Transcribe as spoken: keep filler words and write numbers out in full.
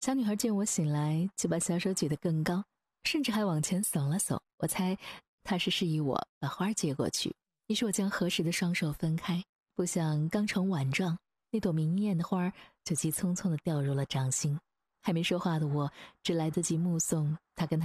小女孩见我醒来，就把小手举得更高，甚至还往前耸了耸。我猜她是示意我把花接过去。于是我将合十的双手分开，不想刚成碗状，那朵明艳的花就急匆匆地掉入了掌心。还没说话的我，只来得及目送她跟她